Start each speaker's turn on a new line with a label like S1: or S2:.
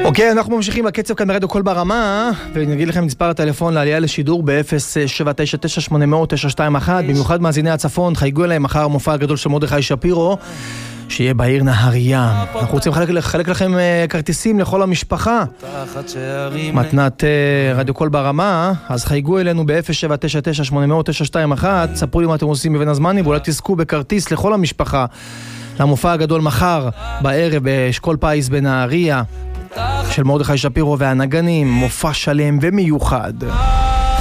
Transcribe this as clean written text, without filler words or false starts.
S1: אוקיי, אנחנו ממשיכים בקצב כאן ברדיו קול ברמה, ונגיד לכם מספר הטלפון לעלייה לשידור ב-079980921, במיוחד מאזיני הצפון, חייגו אליהם מחר מופע הגדול של מרדכי שפירו, שיהיה בעיר נהריה. אנחנו רוצים לחלק לכם כרטיסים לכל המשפחה, מתנת רדיו קול ברמה, אז חייגו אלינו ב-079980921, ספרו לי מה אתם עושים בבין הזמנים, ואולי תזכו בכרטיס לכל המשפחה, למופע הגדול מחר בערב באשכול פייס בנהריה, של מרדכי שפירו והנגנים, מופע שלם ומיוחד.